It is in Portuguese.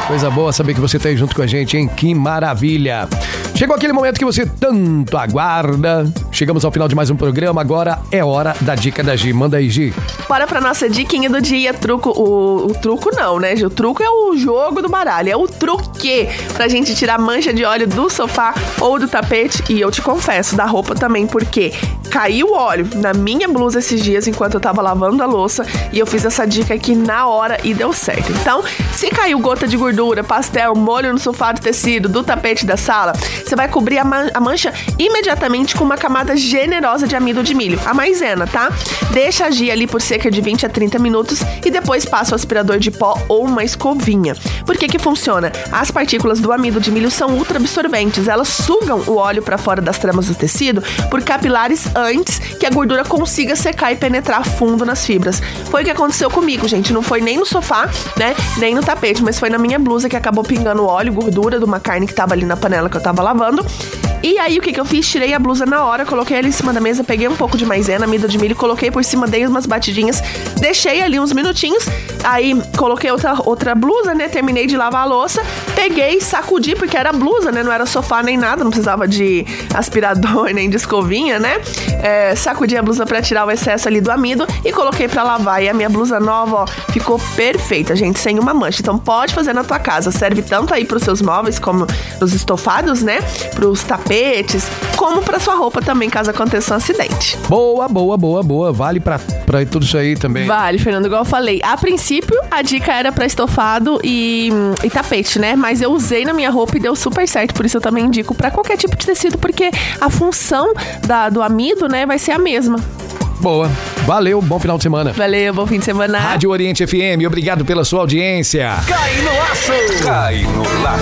Coisa boa saber que você tá aí junto com a gente, hein? Que maravilha! Chegou aquele momento que você tanto aguarda. Chegamos ao final de mais um programa. Agora é hora da dica da Gi. Manda aí, Gi. Bora pra nossa diquinha do dia. O truco não, né, Gi? O truco é o jogo do baralho. É o truque pra gente tirar mancha de óleo do sofá ou do tapete. E eu te confesso, da roupa também, porque caiu óleo na minha blusa esses dias enquanto eu tava lavando a louça. E eu fiz essa dica aqui na hora e deu certo. Então, se caiu gota de gordura, pastel, molho no sofá do tecido, do tapete da sala, você vai cobrir a mancha imediatamente com uma camada generosa de amido de milho, a maisena, tá? Deixa agir ali por cerca de 20 a 30 minutos e depois passa o aspirador de pó ou uma escovinha. Por que funciona? As partículas do amido de milho são ultra absorventes, elas sugam o óleo para fora das tramas do tecido por capilares antes que a gordura consiga secar e penetrar fundo nas fibras. Foi o que aconteceu comigo, gente, não foi nem no sofá, né, nem no tapete, mas foi na minha blusa que acabou pingando óleo, gordura de uma carne que tava ali na panela que eu tava lavando. E aí, o que eu fiz? Tirei a blusa na hora, coloquei ela em cima da mesa, peguei um pouco de maisena, amido de milho, coloquei por cima, dei umas batidinhas, deixei ali uns minutinhos, aí coloquei outra blusa, né? Terminei de lavar a louça, peguei, sacudi, porque era blusa, né? Não era sofá nem nada, não precisava de aspirador nem de escovinha, né? Sacudi a blusa pra tirar o excesso ali do amido e coloquei pra lavar. E a minha blusa nova, ó, ficou perfeita, gente, sem uma mancha. Então pode fazer na tua casa, serve tanto aí pros seus móveis como pros estofados, né? Pros tapetes, como pra sua roupa também, caso aconteça um acidente. Boa. Vale pra tudo isso aí também. Vale, Fernando, igual eu falei. A princípio, a dica era pra estofado e tapete, né? Mas eu usei na minha roupa e deu super certo. Por isso eu também indico pra qualquer tipo de tecido, porque a função do amido, né, vai ser a mesma. Boa. Valeu, bom final de semana. Valeu, bom fim de semana. Rádio Oriente FM, obrigado pela sua audiência. Cai no laço! Cai no laço!